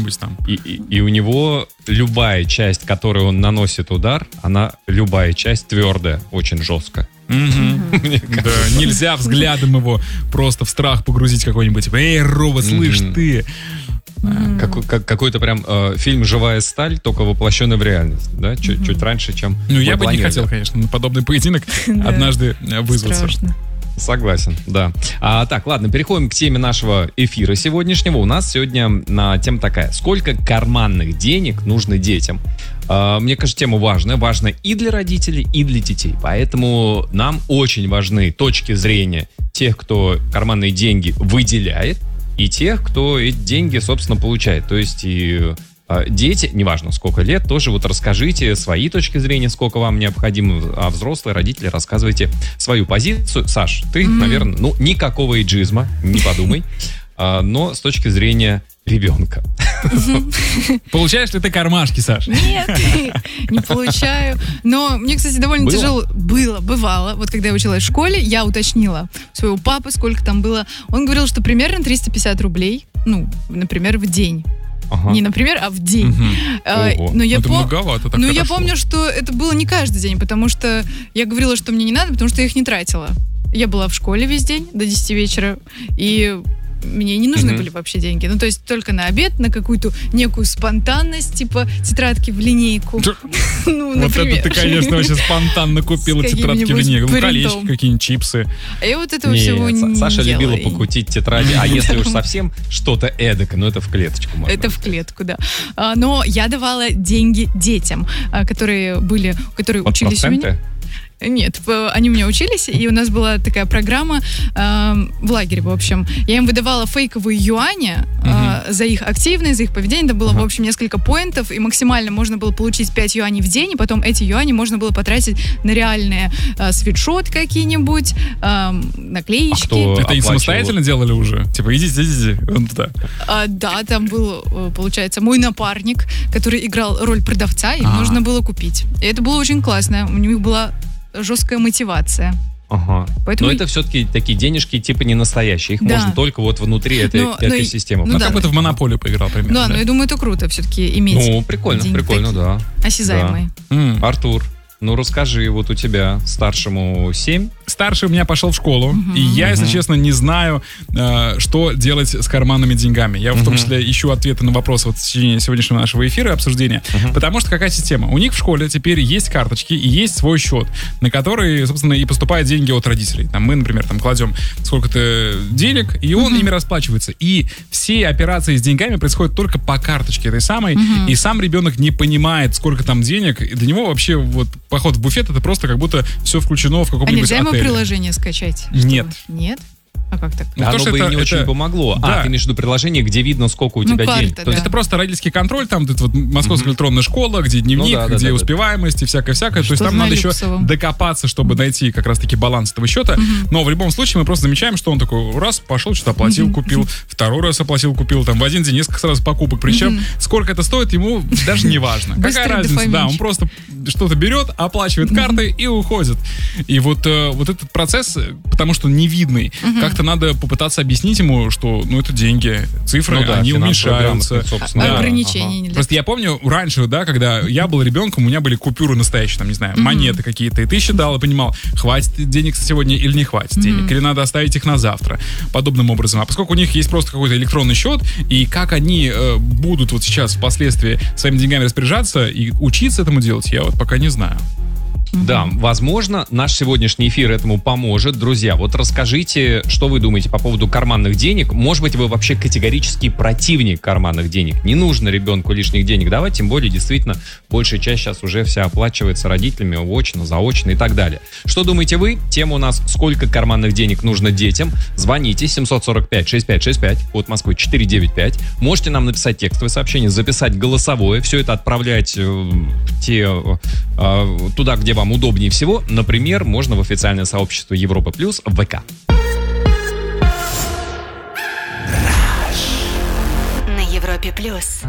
где-нибудь там. И у него любая часть, которой он наносит удар, любая часть твердая, очень жестко. Да, нельзя взглядом его просто в страх погрузить какой-нибудь. Эй, робот, слышь ты! Какой-то прям фильм «Живая сталь», только воплощенный в реальность, да? Чуть раньше, чем... Я бы не хотел, конечно, на подобный поединок однажды вызваться. Согласен, да. Так, ладно, переходим к теме нашего эфира сегодняшнего. У нас сегодня тема такая: сколько карманных денег нужно детям? Мне кажется, тема важная. Важна и для родителей, и для детей. Поэтому нам очень важны точки зрения тех, кто карманные деньги выделяет, и тех, кто эти деньги, собственно, получает. То есть и дети, неважно сколько лет, тоже вот расскажите свои точки зрения, сколько вам необходимо, а взрослые родители рассказывайте свою позицию. Саш, ты, наверное, никакого эйджизма, не подумай, но с точки зрения ребенка. Получаешь ли ты кармашки, Саш? Нет, не получаю. Но мне, кстати, довольно тяжело бывало. Вот когда я училась в школе, я уточнила своего папы, сколько там было. Он говорил, что примерно 350 рублей, например, в день. Не например, а в день. Но я многовато, так я помню, что это было не каждый день, потому что я говорила, что мне не надо, потому что я их не тратила. Я была в школе весь день до 10 вечера, и мне не нужны были вообще деньги. То есть только на обед, на какую-то некую спонтанность, типа тетрадки в линейку. Вот это ты, конечно, вообще спонтанно купила тетрадки в линейку. Колечки, какие-нибудь чипсы. А я вот этого всего не делала. Саша любила покутить тетради, а если уж совсем что-то эдакое, это в клеточку можно. Это в клетку, да. Но я давала деньги детям, которые учились у меня. Нет, они у меня учились, и у нас была такая программа в лагере, в общем. Я им выдавала фейковые юани за их активность, за их поведение. Это было, в общем, несколько поинтов, и максимально можно было получить 5 юаней в день, и потом эти юани можно было потратить на реальные свитшот какие-нибудь, наклеечки. Это и самостоятельно делали уже? Типа, идите, вон туда. Да, там был, получается, мой напарник, который играл роль продавца, им нужно было купить. И это было очень классно. У них была жесткая мотивация. Поэтому... Но это все-таки такие денежки типа не настоящие. Их можно только вот внутри этой экосистемы. Как будто в Монополию поиграл, примерно. Да, но я думаю, это круто все-таки иметь. Прикольно, да. Осязаемые. Артур, расскажи, вот у тебя старшему 7. Старший у меня пошел в школу, и я, если честно, не знаю, что делать с карманными деньгами. Я в том числе ищу ответы на вопросы в течение сегодняшнего нашего эфира, обсуждения. Потому что какая система? У них в школе теперь есть карточки и есть свой счет, на который, собственно, и поступают деньги от родителей. Мы, например, кладем сколько-то денег, и он ими расплачивается. И все операции с деньгами происходят только по карточке этой самой, и сам ребенок не понимает, сколько там денег. И для него вообще вот поход в буфет — это просто как будто все включено в каком-нибудь отеле. Приложение скачать? Нет. Нет? А как так? Оно бы не очень помогло. Да. Ты имеешь в виду приложение, где видно, сколько у тебя денег. То есть это просто родительский контроль, там вот Московская электронная школа, где дневник, где успеваемость и всякое-всякое. То есть там надо еще докопаться, чтобы найти как раз-таки баланс этого счета. Но в любом случае мы просто замечаем, что он такой раз пошел, что-то оплатил, купил, второй раз оплатил, купил, в один день несколько сразу покупок. Причем сколько это стоит, ему даже не важно. Какая разница? Да, он просто что-то берет, оплачивает картой и уходит. И вот этот процесс, потому что невидный, как-то надо попытаться объяснить ему, что это деньги, цифры, они уменьшаются. Ограничения нельзя. Просто я помню раньше, когда я был ребенком, у меня были купюры настоящие, не знаю, монеты какие-то, и ты считал и понимал, хватит денег сегодня или не хватит денег, или надо оставить их на завтра, подобным образом. А поскольку у них есть просто какой-то электронный счет, и как они будут вот сейчас впоследствии своими деньгами распоряжаться и учиться этому делать, я вот пока не знаю. Да, возможно, наш сегодняшний эфир этому поможет. Друзья, вот расскажите, что вы думаете по поводу карманных денег. Может быть, вы вообще категорический противник карманных денег. Не нужно ребенку лишних денег давать, тем более, действительно, большая часть сейчас уже вся оплачивается родителями, очно, заочно и так далее. Что думаете вы? Тема у нас «Сколько карманных денег нужно детям?» Звоните 745-6565, код Москвы 495. Можете нам написать текстовое сообщение, записать голосовое. Все это отправлять туда, где вам удобнее всего. Например, можно в официальное сообщество Европа Плюс в ВК. На Европе Плюс.